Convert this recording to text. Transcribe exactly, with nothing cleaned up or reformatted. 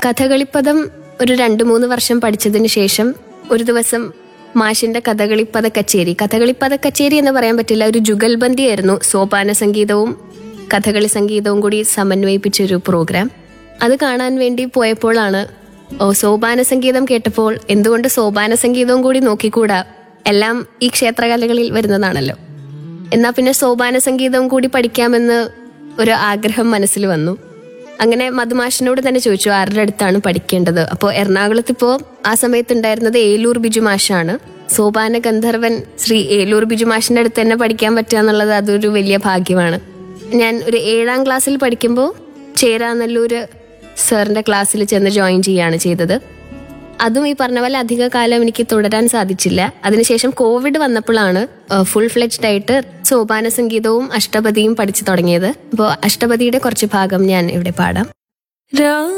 കഥകളിപ്പദം ഒരു രണ്ടു മൂന്ന് വർഷം പഠിച്ചതിന് ശേഷം ഒരു ദിവസം മാഷിന്റെ കഥകളിപ്പദ കച്ചേരി കഥകളിപ്പദ കച്ചേരി എന്ന് പറയാൻ പറ്റില്ല, ഒരു ജുഗൽബന്ദിയായിരുന്നു. സോപാന സംഗീതവും കഥകളി സംഗീതവും കൂടി സമന്വയിപ്പിച്ചൊരു പ്രോഗ്രാം. അത് കാണാൻ വേണ്ടി പോയപ്പോഴാണ് ഓ സോപാന സംഗീതം കേട്ടപ്പോൾ എന്തുകൊണ്ട് സോപാന സംഗീതവും കൂടി നോക്കിക്കൂടാ, എല്ലാം ഈ ക്ഷേത്രകലകളിൽ വരുന്നതാണല്ലോ, എന്നാ പിന്നെ സോപാന സംഗീതവും കൂടി പഠിക്കാമെന്ന് ഒരു ആഗ്രഹം മനസ്സിൽ വന്നു. അങ്ങനെ മധുമാഷിനോട് തന്നെ ചോദിച്ചു ആരുടെ അടുത്താണ് പഠിക്കേണ്ടത്. അപ്പോൾ എറണാകുളത്ത് ഇപ്പോൾ ആ സമയത്ത് ഉണ്ടായിരുന്നത് ഏലൂർ ബിജു മാഷാണ്. സോപാന ഗന്ധർവൻ ശ്രീ ഏലൂർ ബിജു മാഷിന്റെ അടുത്ത് തന്നെ പഠിക്കാൻ പറ്റുക എന്നുള്ളത് അതൊരു വലിയ ഭാഗ്യമാണ്. ഞാൻ ഒരു ഏഴാം ക്ലാസ്സിൽ പഠിക്കുമ്പോൾ ചേരാനല്ലൂര് സാറിന്റെ ക്ലാസ്സിൽ ചെന്ന് ജോയിൻ ചെയ്യുകയാണ് ചെയ്തത്. അതും ഈ പറഞ്ഞ പോലെ അധിക കാലം എനിക്ക് തുടരാൻ സാധിച്ചില്ല. അതിനുശേഷം കോവിഡ് വന്നപ്പോഴാണ് ഫുൾ ഫ്ലെജ്ഡ് ആയിട്ട് സോപാന സംഗീതവും അഷ്ടപതിയും പഠിച്ചു തുടങ്ങിയത്. അപ്പോൾ അഷ്ടപതിയുടെ കുറച്ച് ഭാഗം ഞാൻ ഇവിടെ പാടാം.